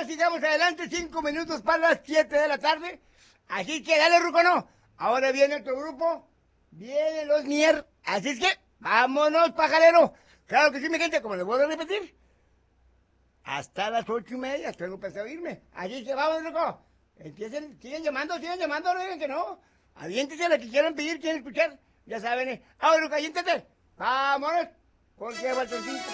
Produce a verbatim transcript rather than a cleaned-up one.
sigamos adelante, cinco minutos para las siete de la tarde. Así que dale, Ruco, no. Ahora viene otro grupo, vienen los Mier. Así es que, vámonos, pajarero. Claro que sí, mi gente, como les voy a repetir. Hasta las ocho y media tengo pensado irme. Así que vamos, Ruco. Empiecen, siguen llamando, siguen llamando, no digan que no. Aviéntense lo que quieran pedir, quieren escuchar. Ya saben, eh. Ahora, Ruco, aviéntate. Vámonos. Porque faltan cinco.